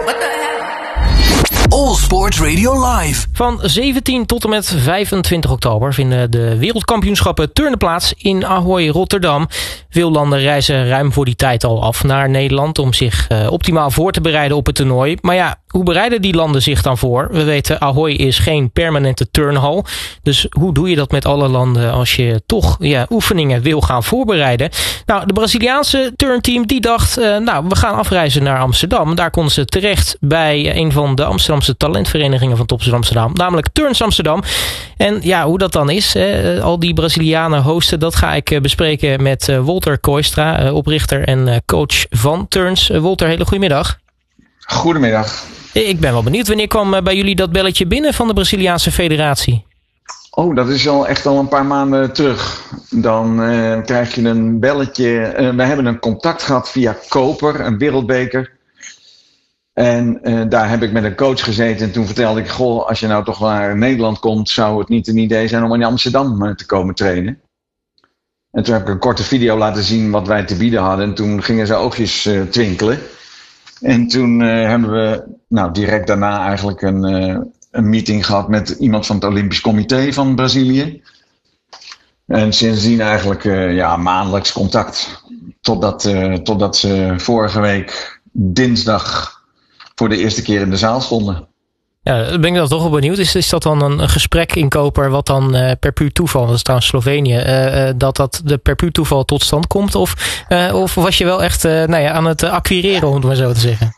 What the hell? All Sports Radio Live. Van 17 tot en met 25 oktober vinden de wereldkampioenschappen turnen plaats in Ahoy, Rotterdam. Veel landen reizen ruim voor die tijd al af naar Nederland om zich optimaal voor te bereiden op het toernooi. Maar ja, hoe bereiden die landen zich dan voor? We weten, Ahoy is geen permanente turnhal. Dus hoe doe je dat met alle landen als je toch oefeningen wil gaan voorbereiden? Nou, de Braziliaanse turnteam die dacht, we gaan afreizen naar Amsterdam. Daar konden ze terecht bij een van de Amsterdamse talentverenigingen van Topsport Amsterdam. Namelijk Turns Amsterdam. En ja, hoe dat dan is, al die Brazilianen hosten, dat ga ik bespreken met Wolter Kooistra, oprichter en coach van Turns. Wolter, hele goedemiddag. Goedemiddag. Ik ben wel benieuwd, wanneer kwam bij jullie dat belletje binnen van de Braziliaanse federatie? Oh, dat is echt al een paar maanden terug. Dan krijg je een belletje. We hebben een contact gehad via Koper, een wereldbeker. En daar heb ik met een coach gezeten. En toen vertelde ik, als je nou toch naar Nederland komt, zou het niet een idee zijn om in Amsterdam te komen trainen. En toen heb ik een korte video laten zien wat wij te bieden hadden. En toen gingen zijn oogjes twinkelen. En toen hebben we direct daarna eigenlijk een meeting gehad met iemand van het Olympisch Comité van Brazilië. En sindsdien eigenlijk maandelijks contact. Totdat ze vorige week dinsdag voor de eerste keer in de zaal stonden. Ja, ben ik dan toch wel benieuwd. Is dat dan een gesprek in Koper wat dan per puur toeval, dat is trouwens Slovenië, dat de per puur toeval tot stand komt? Of was je wel echt aan het acquireren, om het maar zo te zeggen?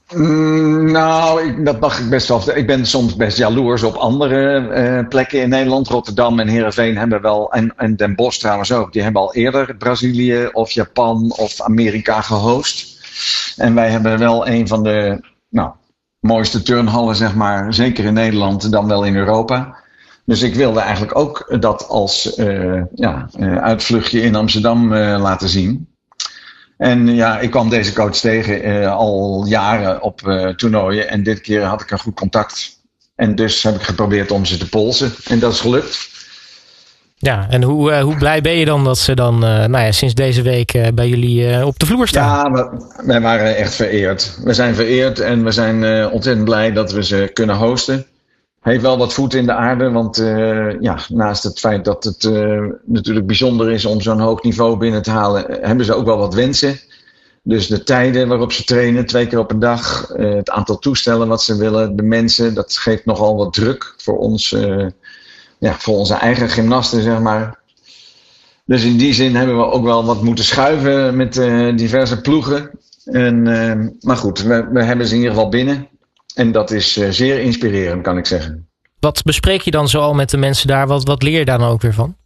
Dat mag ik best wel. Ik ben soms best jaloers op andere plekken in Nederland. Rotterdam en Heerenveen hebben wel, en Den Bosch trouwens ook, die hebben al eerder Brazilië of Japan of Amerika gehost. En wij hebben wel een van de mooiste turnhallen, zeg maar, zeker in Nederland, dan wel in Europa. Dus ik wilde eigenlijk ook dat als uitvluchtje in Amsterdam laten zien. En ik kwam deze coach tegen al jaren op toernooien. En dit keer had ik een goed contact. En dus heb ik geprobeerd om ze te polsen. En dat is gelukt. Ja, en hoe blij ben je dan dat ze dan sinds deze week bij jullie op de vloer staan? Ja, wij waren echt vereerd. We zijn vereerd en we zijn ontzettend blij dat we ze kunnen hosten. Heeft wel wat voet in de aarde, want naast het feit dat het natuurlijk bijzonder is om zo'n hoog niveau binnen te halen, hebben ze ook wel wat wensen. Dus de tijden waarop ze trainen, 2 keer op een dag, het aantal toestellen wat ze willen, de mensen, dat geeft nogal wat druk voor ons, voor onze eigen gymnasten, zeg maar. Dus in die zin hebben we ook wel wat moeten schuiven met diverse ploegen. Maar goed, we hebben ze in ieder geval binnen. En dat is zeer inspirerend, kan ik zeggen. Wat bespreek je dan zoal met de mensen daar? Wat leer je daar dan ook weer van?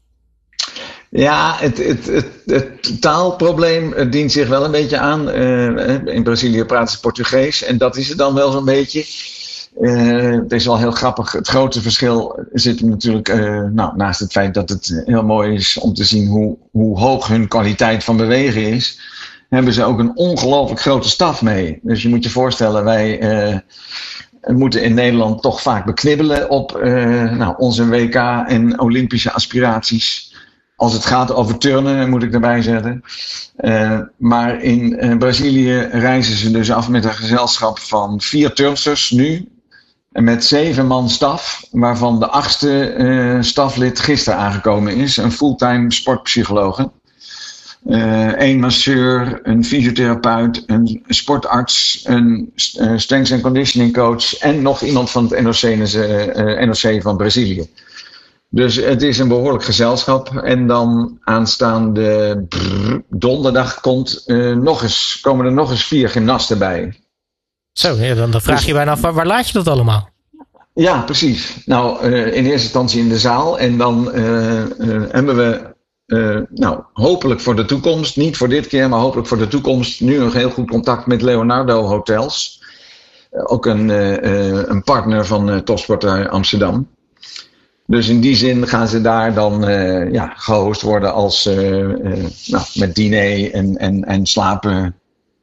Ja, het taalprobleem dient zich wel een beetje aan. In Brazilië praten ze Portugees. En dat is het dan wel zo'n beetje. Het is wel heel grappig. Het grote verschil zit natuurlijk naast het feit dat het heel mooi is om te zien hoe hoog hun kwaliteit van bewegen is, hebben ze ook een ongelooflijk grote staf mee. Dus je moet je voorstellen, wij moeten in Nederland toch vaak beknibbelen op onze WK en Olympische aspiraties. Als het gaat over turnen, moet ik erbij zetten. Maar in Brazilië reizen ze dus af met een gezelschap van 4 turnsters nu. En met 7 man staf, waarvan de 8e staflid gisteren aangekomen is. Een fulltime sportpsychologe. 1 masseur, een fysiotherapeut, een sportarts, een strength and conditioning coach en nog iemand van het NOC van Brazilië. Dus het is een behoorlijk gezelschap. En dan aanstaande donderdag komen er nog eens 4 gymnasten bij. Zo, dan vraag je bijna af, waar laat je dat allemaal? Ja, precies. Nou, in eerste instantie in de zaal. En dan hebben we hopelijk voor de toekomst, niet voor dit keer, maar hopelijk voor de toekomst, nu een heel goed contact met Leonardo Hotels. Ook een partner van Topsport Amsterdam. Dus in die zin gaan ze daar dan gehost worden als met diner en slapen.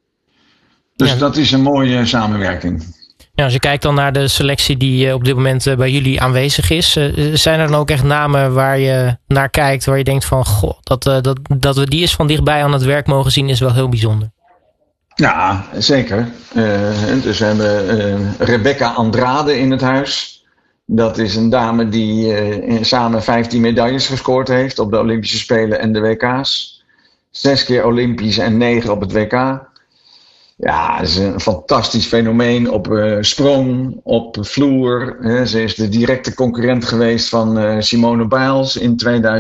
Dus dat is een mooie samenwerking. Ja, als je kijkt dan naar de selectie die op dit moment bij jullie aanwezig is, zijn er dan ook echt namen waar je naar kijkt, waar je denkt van, goh, dat we die eens van dichtbij aan het werk mogen zien is wel heel bijzonder? Ja, zeker. Dus we hebben Rebecca Andrade in het huis. Dat is een dame die samen 15 medailles gescoord heeft op de Olympische Spelen en de WK's. 6 keer Olympisch en 9 op het WK. Ja, ze is een fantastisch fenomeen op sprong, op vloer. Ze is de directe concurrent geweest van Simone Biles in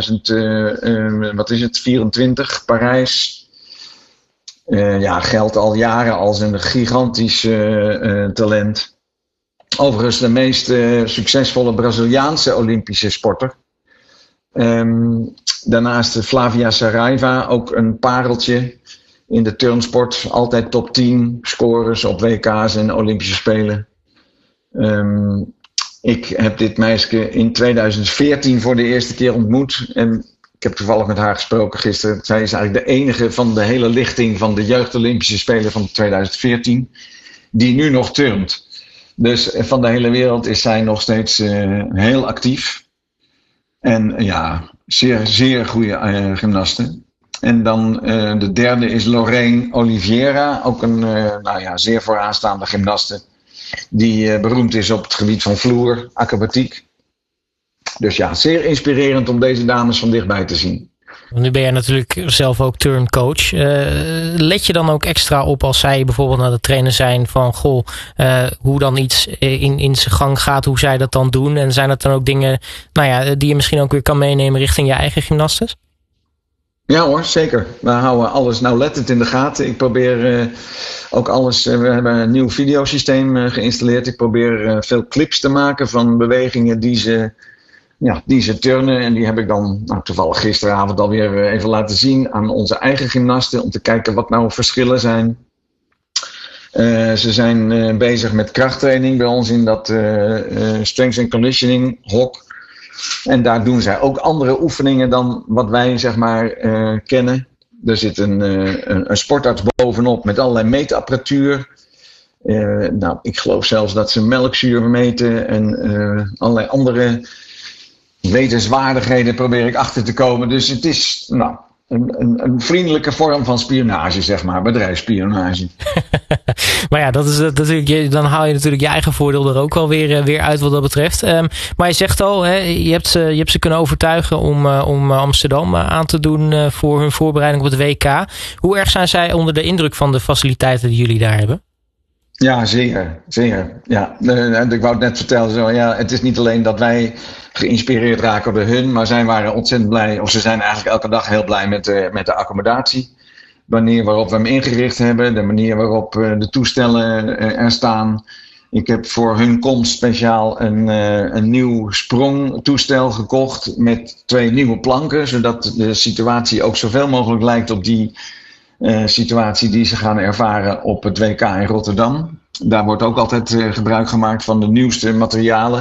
2024, Parijs. Geldt al jaren als een gigantisch talent. Overigens de meest succesvolle Braziliaanse Olympische sporter. Daarnaast Flavia Saraiva, ook een pareltje in de turnsport. Altijd top 10 scorers op WK's en Olympische Spelen. Ik heb dit meisje in 2014 voor de eerste keer ontmoet. En ik heb toevallig met haar gesproken gisteren. Zij is eigenlijk de enige van de hele lichting van de Jeugd Olympische Spelen van 2014 die nu nog turnt. Dus van de hele wereld is zij nog steeds heel actief. En ja, zeer, zeer goede gymnaste. En dan de derde is Lorraine Oliveira. Ook een zeer vooraanstaande gymnaste. Die beroemd is op het gebied van vloer, acrobatiek. Dus ja, zeer inspirerend om deze dames van dichtbij te zien. Nu ben jij natuurlijk zelf ook turncoach. Let je dan ook extra op als zij bijvoorbeeld naar de trainer zijn van hoe dan iets in zijn gang gaat, hoe zij dat dan doen? En zijn dat dan ook dingen die je misschien ook weer kan meenemen richting je eigen gymnastes? Ja hoor, zeker. We houden alles nauwlettend in de gaten. Ik probeer ook alles. We hebben een nieuw videosysteem geïnstalleerd. Ik probeer veel clips te maken van bewegingen die ze turnen. En die heb ik dan toevallig gisteravond alweer even laten zien aan onze eigen gymnasten. Om te kijken wat nou verschillen zijn. Ze zijn bezig met krachttraining bij ons in dat strength and conditioning hok. En daar doen zij ook andere oefeningen dan wat wij kennen. Er zit een sportarts bovenop met allerlei meetapparatuur. Ik geloof zelfs dat ze melkzuur meten en allerlei andere wetenswaardigheden probeer ik achter te komen. Dus het is een vriendelijke vorm van spionage, bedrijfsspionage. Maar ja, dat is natuurlijk, dan haal je natuurlijk je eigen voordeel er ook wel weer uit wat dat betreft. Maar je zegt al, je hebt ze kunnen overtuigen om Amsterdam aan te doen voor hun voorbereiding op het WK. Hoe erg zijn zij onder de indruk van de faciliteiten die jullie daar hebben? Ja, zeer. Ja. Ik wou het net vertellen, het is niet alleen dat wij geïnspireerd raken door hun, maar zij waren ontzettend blij, of ze zijn eigenlijk elke dag heel blij met de accommodatie. De manier waarop we hem ingericht hebben, de manier waarop de toestellen er staan. Ik heb voor hun komst speciaal een nieuw sprongtoestel gekocht met 2 nieuwe planken, zodat de situatie ook zoveel mogelijk lijkt op die situatie die ze gaan ervaren op het WK in Rotterdam. Daar wordt ook altijd gebruik gemaakt van de nieuwste materialen.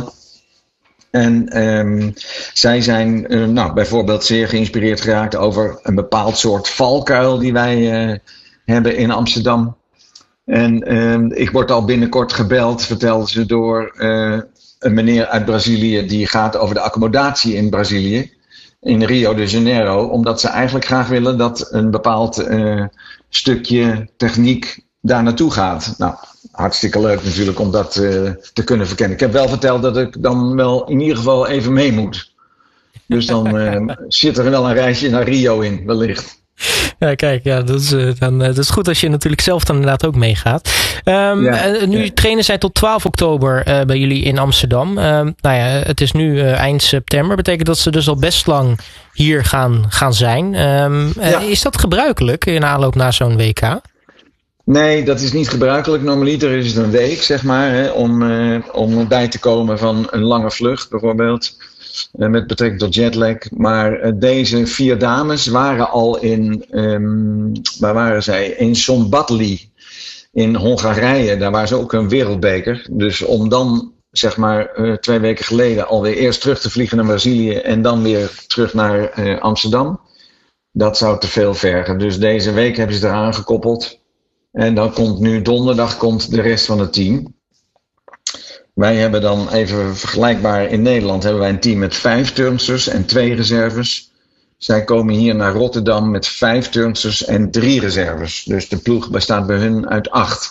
En zij zijn bijvoorbeeld zeer geïnspireerd geraakt over een bepaald soort valkuil die wij hebben in Amsterdam. En ik word al binnenkort gebeld, vertelde ze, door een meneer uit Brazilië die gaat over de accommodatie in Brazilië. In Rio de Janeiro, omdat ze eigenlijk graag willen dat een bepaald stukje techniek daar naartoe gaat. Nou, hartstikke leuk natuurlijk om dat te kunnen verkennen. Ik heb wel verteld dat ik dan wel in ieder geval even mee moet. Dus dan zit er wel een reisje naar Rio in, wellicht. Ja, kijk, dat is goed als je natuurlijk zelf dan inderdaad ook meegaat. Nu trainen zij tot 12 oktober bij jullie in Amsterdam. Het is nu eind september. Betekent dat ze dus al best lang hier gaan zijn. Is dat gebruikelijk in aanloop naar zo'n WK? Nee, dat is niet gebruikelijk. Normaliter is het een week, om bij te komen van een lange vlucht bijvoorbeeld. Met betrekking tot jetlag. Maar deze 4 dames waren al waar waren zij? In Szombathely in Hongarije. Daar waren ze ook een wereldbeker. Dus om dan 2 weken geleden alweer eerst terug te vliegen naar Brazilië en dan weer terug naar Amsterdam. Dat zou te veel vergen. Dus deze week hebben ze eraan gekoppeld. En dan komt nu donderdag de rest van het team. Wij hebben dan even vergelijkbaar in Nederland hebben wij een team met 5 turnsters en 2 reserves. Zij komen hier naar Rotterdam met 5 turnsters en 3 reserves. Dus de ploeg bestaat bij hun uit 8.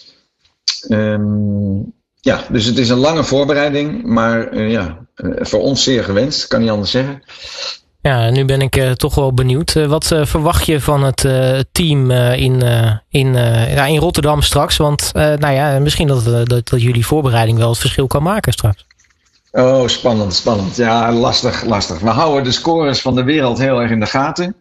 Dus het is een lange voorbereiding, maar voor ons zeer gewenst, kan niet anders zeggen. Ja, nu ben ik toch wel benieuwd. Wat verwacht je van het team in Rotterdam straks? Want misschien dat jullie voorbereiding wel het verschil kan maken straks. Oh, spannend. Ja, lastig. We houden de scores van de wereld heel erg in de gaten.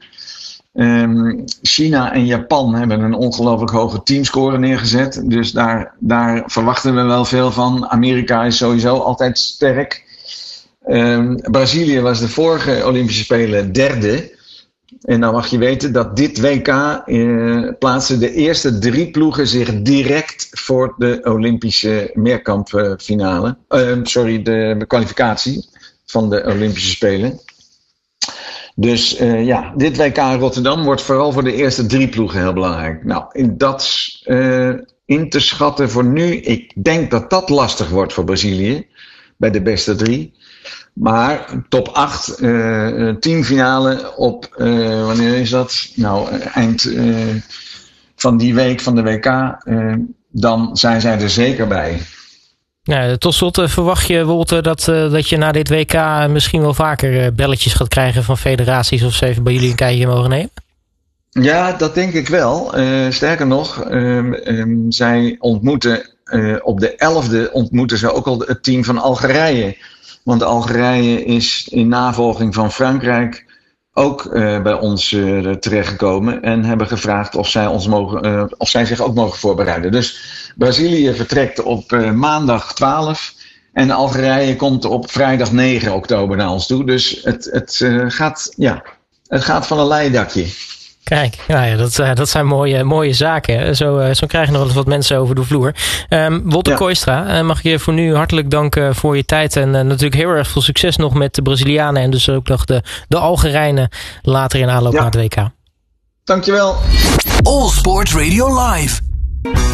China en Japan hebben een ongelooflijk hoge teamscore neergezet. Dus daar verwachten we wel veel van. Amerika is sowieso altijd sterk. Brazilië was de vorige Olympische Spelen 3e. En dan mag je weten dat dit WK plaatsen de eerste 3 ploegen zich direct voor de Olympische meerkampfinale. De kwalificatie van de Olympische Spelen. Dus dit WK in Rotterdam wordt vooral voor de eerste 3 ploegen heel belangrijk. Nou, in dat in te schatten voor nu, ik denk dat dat lastig wordt voor Brazilië. Bij de beste 3. Maar top 8, teamfinale op, wanneer is dat? Nou, eind van die week van de WK, dan zijn zij er zeker bij. Ja, tot slot verwacht je, Wolter, dat je na dit WK misschien wel vaker belletjes gaat krijgen van federaties of ze even bij jullie een kijkje mogen nemen? Ja, dat denk ik wel. Sterker nog, zij ontmoeten op de 11e ontmoeten ze ook al het team van Algerije. Want Algerije is in navolging van Frankrijk ook bij ons terechtgekomen en hebben gevraagd of zij zich ook mogen voorbereiden. Dus Brazilië vertrekt op maandag 12 en Algerije komt op vrijdag 9 oktober naar ons toe. Dus het gaat van een leien dakje. Kijk, dat zijn mooie zaken. Zo krijg je nog wel eens wat mensen over de vloer. Wolter Kooistra, mag ik je voor nu hartelijk danken voor je tijd. En natuurlijk heel erg veel succes nog met de Brazilianen. En dus ook nog de Algerijnen later in aanloop naar het WK. Dankjewel. All Sport Radio Live.